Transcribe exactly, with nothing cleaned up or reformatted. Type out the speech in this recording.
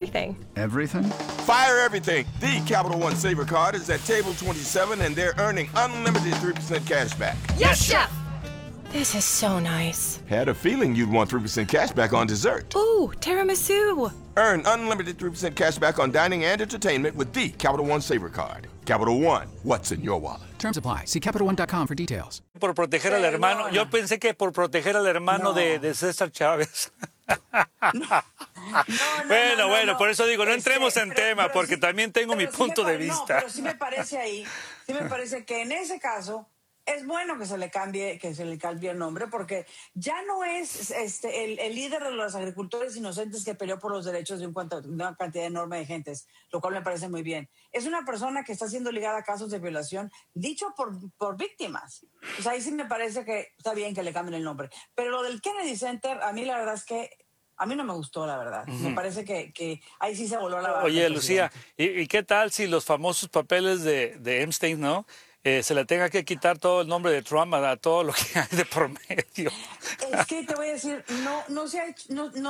everything. Everything? Fire everything. The Capital One Saver Card is at table twenty-seven, and they're earning unlimited three percent cash back. Yes, Chef! This is so nice. Had a feeling you'd want three percent cash back on dessert. Ooh, tiramisu. Earn unlimited three percent cash back on dining and entertainment with the Capital One Saver Card. Capital One, what's in your wallet? Terms apply. See Capital One dot com for details. Por proteger al hermano. Yo pensé que por proteger al hermano No. de, de César Chávez. No, no, Bueno, no, no, bueno, no. por eso digo, no Este, entremos en pero- tema, pero porque sí- también tengo mi pero sí punto me de pare- no, vista. pero sí me parece ahí, sí me parece que en ese caso es bueno que se le cambie, que se le cambie el nombre, porque ya no es este el, el líder de los agricultores inocentes que peleó por los derechos de, un cuanto, de una cantidad enorme de gentes, lo cual me parece muy bien. Es una persona que está siendo ligada a casos de violación, dicho por, por víctimas. O sea, ahí sí me parece que está bien que le cambien el nombre. Pero lo del Kennedy Center, a mí la verdad es que a mí no me gustó, la verdad. Me parece que, que ahí sí se voló la barra. Oye, del Lucía, presidente. ¿y, y qué tal si los famosos papeles de, de Epstein, ¿no? Eh, se le tenga que quitar todo el nombre de Trump a, a todo lo que hay de por medio. Es que te voy a decir, no, no se ha hecho, no, no